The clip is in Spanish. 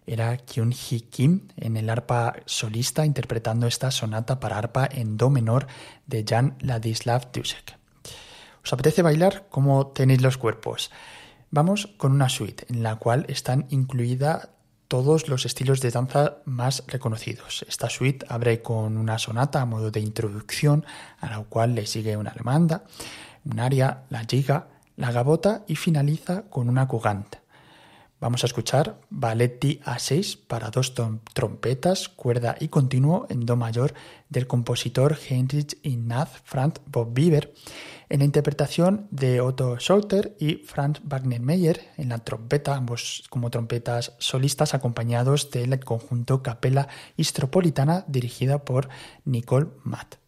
era Kyun-hee Kim en el arpa solista interpretando esta sonata para arpa en do menor de Jan Ladislav Dussek. ¿Os apetece bailar? ¿Cómo tenéis los cuerpos? Vamos con una suite en la cual están incluidas todos los estilos de danza más reconocidos. Esta suite abre con una sonata a modo de introducción, a la cual le sigue una alemanda, un aria, la giga, la gavota y finaliza con una cugante. Vamos a escuchar Balletti A6 para dos trompetas, cuerda y continuo en do mayor del compositor Heinrich Ignaz Franz von Weber, en la interpretación de Otto Scholter y Franz Wagner-Meyer en la trompeta, ambos como trompetas solistas acompañados del conjunto Capella Istropolitana dirigida por Nicole Matt.